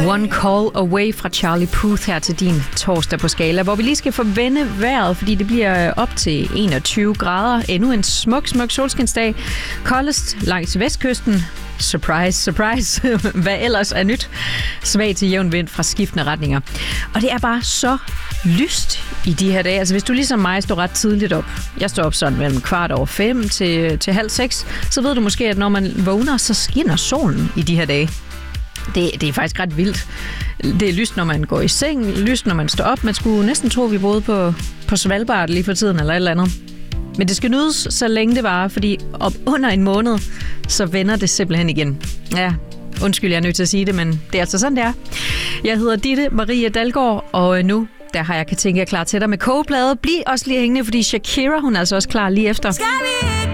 One Call Away fra Charlie Puth her til din torsdag på Skala, hvor vi lige skal forvende vejret, fordi det bliver op til 21 grader. Endnu en smuk solskinsdag. Koldest langs vestkysten. Surprise, surprise. Hvad ellers er nyt? Svag til jævn vind fra skiftende retninger. Og det er bare så lyst i de her dage. Altså hvis du ligesom mig står ret tidligt op. Jeg står op sådan mellem 5:15 til 5:30. Så ved du måske, at når man vågner, så skinner solen i de her dage. Det er faktisk ret vildt. Det er lyst, når man går i seng, lyst, når man står op. Man skulle næsten tro, vi boede på Svalbard lige for tiden, eller et eller andet. Men det skal nydes, så længe det varer, fordi op under en måned, så vender det simpelthen igen. Ja, undskyld, jeg er nødt til at sige det, men det er altså sådan, det er. Jeg hedder Ditte Marie Dalgaard, og nu der har jeg Katinka klar til dig med kogeplade. Bliv også lige hængende, fordi Shakira, hun er altså også klar lige efter. Skal vi